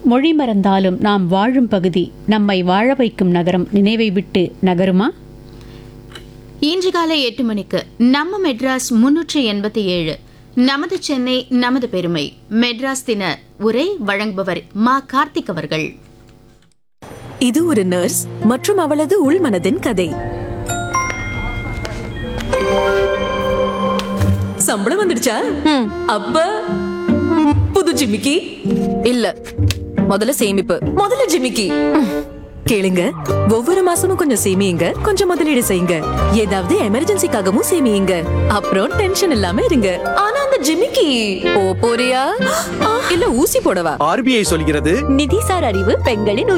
மொழி மறந்தாலும் நாம் வாழும் பகுதி, நம்மை வாழ வைக்கும் நகரம் நினைவை விட்டு நகருமா? இன்று காலை 8 மணிக்கு நம்ம மெட்ராஸ் 387 நமது சென்னை நமது பெருமை மெட்ராஸ் தின உரை வழங்குபவர் மா கார்த்திக் அவர்கள். இது ஒரு நர்ஸ் மற்றும் அவளது உள்மனதின் கதை. சம்பளம் வந்துடுச்சா? அப்ப புது ஜிமிக்கி இல்ல, முதல்ல சேமிப்பு, முதல்ல ஜிமிக்கி. கேளுங்க, ஒவ்வொரு மாசமும் கொஞ்சம் சேமியுங்க, கொஞ்சம் முதலீடு செய்யுங்க, ஏதாவது எமர்ஜென்சிக்காகவும் சேமியுங்க, அப்புறம் டென்ஷன் இல்லாம இருங்க. ஆனா அந்த ஜிமிக்கி போறியா இல்ல ஊசி போடவா? RBI சொல்கிறது, நிதிசார் அறிவு பெண்களின்